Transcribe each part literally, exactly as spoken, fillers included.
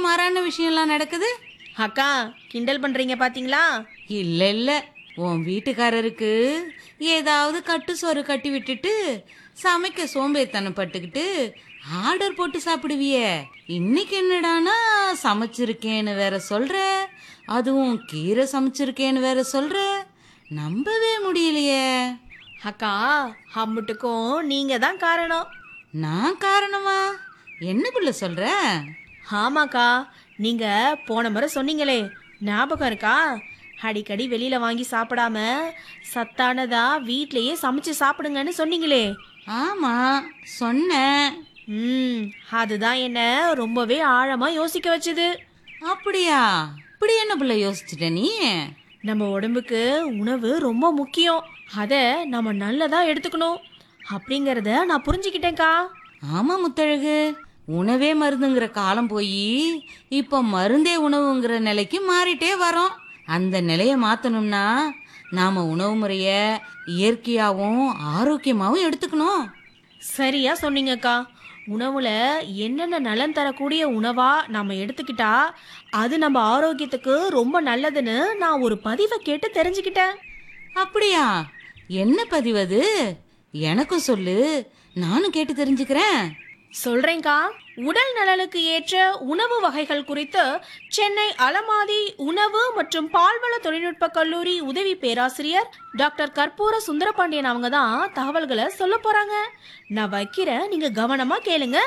மாறான விஷயம்லாம் நடக்குது. அக்கா கிண்டல் பண்றீங்க பாத்தீங்களா? இல்ல இல்ல, உன் வீட்டுக்காரருக்கு ஏதாவது கட்டு சோறு கட்டி விட்டுட்டு சமைக்க சோம்பேறித்தனம் பட்டுக்கிட்டு ஆர்டர் போட்டு சாப்பிடுவியே. இன்னைக்கு என்னடானா சமைச்சிருக்கேன்னு வேற சொல்ற, அதுவும் கீரை சமைச்சிருக்கேன்னு வேற சொல்ற. நம்பவே முடியலையே. அக்கா அம்முட்டுக்கும் நீங்க தான் காரணம். நான் காரணமா? என்ன புள்ள சொல்ற? ஆமாக்கா, நீங்க போன முறை சொன்னீங்களே, ஞாபகம் இருக்கா? அடிக்கடி வெளியில வாங்கி சாப்பிடாம சத்தானதா வீட்லயே சமைச்சு சாப்பிடுங்கன்னு சொன்னீங்களே. ஆமா சொன்னேன். ம் அதுதான் என்ன ரொம்பவே ஆழமா யோசிக்க வச்சுது. அப்படியா? இப்படி என்ன புள்ள யோசிச்சுட்ட நீ? நம்ம உடம்புக்கு உணவு ரொம்ப முக்கியம், அதை நம்ம நல்லதா எடுத்துக்கணும் அப்படிங்கறத நான் புரிஞ்சுக்கிட்டேன்க்கா. ஆமா முத்தழகு, உணவே மருந்துங்கிற காலம் போய் இப்ப மருந்தே உணவுங்கிற நிலைக்கு மாறிட்டே வரோம். அந்த நிலையை மாத்தணும்னா நாம உணவு முறைய இயற்கையாவும் ஆரோக்கியமாவும் எடுத்துக்கணும். சரியா சொன்னீங்கக்கா. உணவுல என்னென்ன நலன் தரக்கூடிய உணவா நாம எடுத்துக்கிட்டா அது நம்ம ஆரோக்கியத்துக்கு ரொம்ப நல்லதுன்னு நான் ஒரு பதிவை கேட்டு தெரிஞ்சுக்கிட்டேன். அப்படியா? என்ன பதிவது? எனக்கும் சொல்லு, நானும் கேட்டு தெரிஞ்சுக்கிறேன். சொல்றேன்க்கா. உடல் நலனுக்கு ஏற்ற உணவு வகைகள் குறித்து சென்னை அலமாதி உணவு மற்றும் பால்வள தொழில்நுட்ப கல்லூரி உதவி பேராசிரியர் டாக்டர் கற்பூர சுந்தரபாண்டியன் அவங்க தான் தகவல்களை சொல்ல போறாங்க. நான் வைக்கிறேன், நீங்க கவனமா கேளுங்க.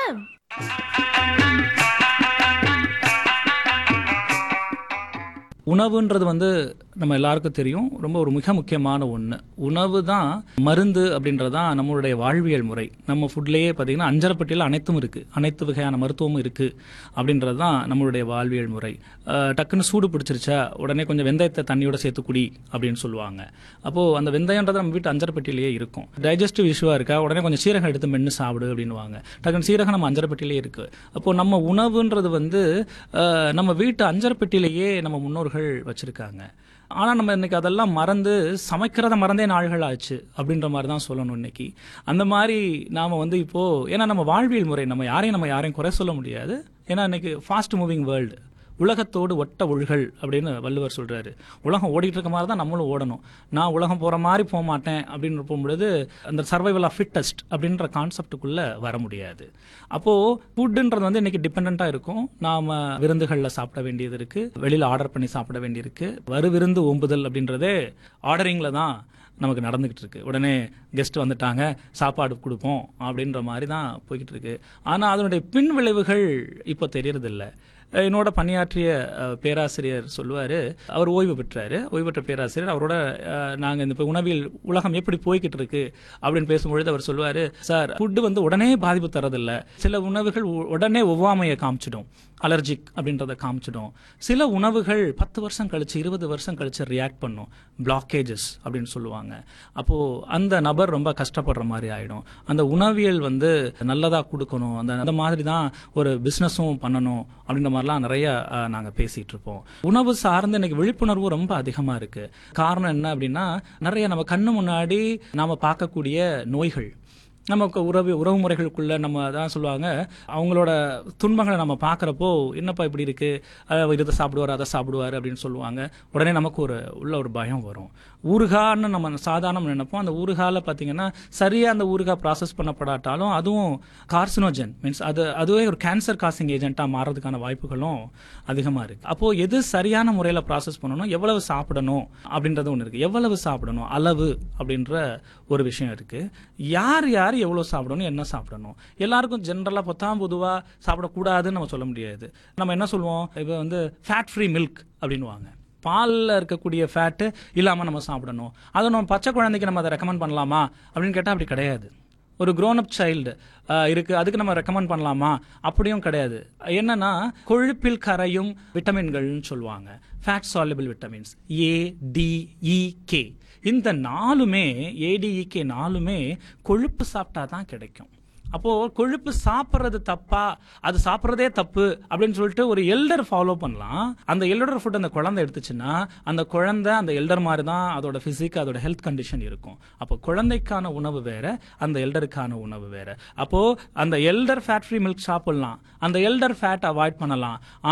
உணவுன்றது வந்து நம்ம எல்லாருக்கும் தெரியும், ரொம்ப ஒரு மிக முக்கியமான ஒன்று. உணவு தான் மருந்து அப்படின்றது தான் நம்மளுடைய வாழ்வியல் முறை. நம்ம ஃபுட்லேயே பார்த்தீங்கன்னா அஞ்சரைப்பட்டியில் அனைத்தும் இருக்குது, அனைத்து வகையான மருத்துவமும் இருக்குது அப்படின்றது தான் நம்மளுடைய வாழ்வியல் முறை. டக்குன்னு சூடு பிடிச்சிருச்சா உடனே கொஞ்சம் வெந்தயத்தை தண்ணியோட சேர்த்து குடி அப்படின்னு சொல்லுவாங்க. அப்போது அந்த வெந்தயன்றது நம்ம வீட்டு அஞ்சரைப்பட்டியிலேயே இருக்கும். டைஜஸ்டிவ் இஷ்யூவாக இருக்கா உடனே கொஞ்சம் சீரகம் எடுத்து மென்று சாப்பிடு அப்படின்வாங்க. டக்குன்னு சீரகம் நம்ம அஞ்சரைப்பட்டியிலே இருக்குது. அப்போது நம்ம உணவுன்றது வந்து நம்ம வீட்டு அஞ்சரைப்பட்டியிலேயே நம்ம முன்னோர்கள் வச்சிருக்காங்க. ஆனால் நம்ம இன்னைக்கு அதெல்லாம் மறந்து சமைக்கிறத மறந்தே நாள்கள் ஆச்சு அப்படின்ற மாதிரி தான் சொல்லணும் இன்னைக்கு. அந்த மாதிரி நாம் வந்து இப்போது, ஏன்னா நம்ம வாழ்வியல் முறை, நம்ம யாரையும் நம்ம யாரையும் குறை சொல்ல முடியாது. ஏன்னா இன்னைக்கு ஃபாஸ்ட் மூவிங் வேர்ல்டு, உலகத்தோடு ஒட்ட ஒழுகல் அப்படின்னு வள்ளுவர் சொல்கிறாரு. உலகம் ஓடிட்டு இருக்க மாதிரி தான் நம்மளும் ஓடணும். நான் உலகம் போகிற மாதிரி போக மாட்டேன் அப்படின்னு போகும்பொழுது அந்த சர்வைவல் ஆஃப் ஃபிட்டஸ்ட் அப்படின்ற கான்செப்டுக்குள்ளே வர முடியாது. அப்போது ஃபுட்டுன்றது வந்து இன்றைக்கி டிபெண்ட்டாக இருக்கும். நாம் விருந்துகளில் சாப்பிட வேண்டியது இருக்குது, வெளியில் ஆர்டர் பண்ணி சாப்பிட வேண்டியிருக்கு. வரு விருந்து ஓம்புதல் அப்படின்றதே ஆர்டரிங்கில் தான் நமக்கு நடந்துக்கிட்டு இருக்கு. உடனே கெஸ்ட் வந்துட்டாங்க சாப்பாடு கொடுப்போம் அப்படின்ற மாதிரி தான் போய்கிட்டு இருக்கு. ஆனால் அதனுடைய பின் விளைவுகள் இப்போ தெரியறதில்லை. என்னோட பணியாற்றிய பேராசிரியர் சொல்லுவார், அவர் ஓய்வு பெற்றார், ஓய்வு பெற்ற பேராசிரியர். அவரோட நாங்கள் இந்த உணவியல் உலகம் எப்படி போய்கிட்டு இருக்கு அப்படின்னு பேசும்பொழுது அவர் சொல்லுவார், சார் ஃபுட்டு வந்து உடனே பாதிப்பு தரதில்லை. சில உணவுகள் உடனே ஒவ்வாமையை காமிச்சிடும், அலர்ஜிக் அப்படின்றத காமிச்சிடும். சில உணவுகள் பத்து வருஷம் கழிச்சு இருபது வருஷம் கழிச்சு ரியாக்ட் பண்ணும், பிளாக்கேஜஸ் அப்படின்னு சொல்லுவாங்க. அப்போது அந்த நபர் ரொம்ப கஷ்டப்படுற மாதிரி ஆகிடும். அந்த உணவியல் வந்து நல்லதாக கொடுக்கணும், அந்த அந்த மாதிரி தான் ஒரு பிஸ்னஸும் பண்ணணும் அப்படின்ற மாதிரிலாம் நிறைய நாங்கள் பேசிகிட்டு இருப்போம். உணவு சார்ந்து இன்னைக்கு விழிப்புணர்வு ரொம்ப அதிகமாக இருக்குது. காரணம் என்ன அப்படின்னா, நிறைய நம்ம கண்ணு முன்னாடி நாம் பார்க்கக்கூடிய நோய்கள், நமக்கு உறவு உறவு முறைகளுக்குள்ள நம்ம தான் சொல்லுவாங்க, அவங்களோட துன்பங்களை நம்ம பார்க்குறப்போ என்னப்பா இப்படி இருக்குது, இதை சாப்பிடுவார் அதை சாப்பிடுவார் அப்படின்னு சொல்லுவாங்க. உடனே நமக்கு ஒரு உள்ள ஒரு பயம் வரும். ஊறுகான்னு நம்ம சாதாரணம் நினைப்போம். அந்த ஊறுகால பார்த்தீங்கன்னா சரியாக அந்த ஊறுகாய் ப்ராசஸ் பண்ணப்படாட்டாலும் அதுவும் கார்சினோஜன், மீன்ஸ் அது அதுவே ஒரு கேன்சர் காசிங் ஏஜென்ட்டாக மாறதுக்கான வாய்ப்புகளும் அதிகமாக இருக்குது. அப்போது எது சரியான முறையில் ப்ராசஸ் பண்ணணும், எவ்வளவு சாப்பிடணும் அப்படின்றது ஒன்று இருக்குது. எவ்வளவு சாப்பிடணும், அளவு அப்படின்ற ஒரு விஷயம் இருக்குது. யார் யார் எவ்வளோ சாப்பிடணும், என்ன சாப்பிடணும், எல்லாருக்கும் ஜென்ரலாக பத்தாம் பொதுவாக சாப்பிடக்கூடாதுன்னு நம்ம சொல்ல முடியாது. நம்ம என்ன சொல்லுவோம், இப்போ வந்து ஃபேட் ஃப்ரீ மில்க் அப்படின்வாங்க. பாலில் இருக்கக்கூடிய ஃபேட்டு இல்லாமல் நம்ம சாப்பிடணும். அதை நம்ம பச்சை குழந்தைக்கு நம்ம அதை ரெக்கமெண்ட் பண்ணலாமா அப்படின்னு கேட்டால் அப்படி கிடையாது. ஒரு க்ரோன் அப் சைல்டு இருக்குது, அதுக்கு நம்ம ரெக்கமெண்ட் பண்ணலாமா அப்படியும் கிடையாது. என்னன்னா கொழுப்பில் கரையும் விட்டமின்கள்னு சொல்லுவாங்க, ஃபேட் சால்யுபிள் விட்டமின்ஸ், ஏ டி இ கே. இந்த நாலுமே ஏடிஇகே நாலுமே கொழுப்பு சாப்பிட்டா தான் கிடைக்கும். அப்போது கொழுப்பு சாப்பிட்றது தப்பா, அது சாப்பிட்றதே தப்பு அப்படின்னு சொல்லிட்டு ஒரு எல்டர் ஃபாலோ பண்ணலாம். அந்த எல்டர் ஃபுட் அந்த குழந்தை எடுத்துச்சுன்னா அந்த குழந்தை அந்த எல்டர் மாதிரி தான் அதோட ஃபிசிக், அதோட ஹெல்த் கண்டிஷன் இருக்கும். அப்போ குழந்தைக்கான உணவு வேற, அந்த எல்டருக்கான உணவு வேற. அப்போது அந்த எல்டர் ஃபேட் ஃப்ரீ மில்க் சாப்பிடலாம், அந்த எல்டர் ஃபேட் அவாய்ட் பண்ணலாம்.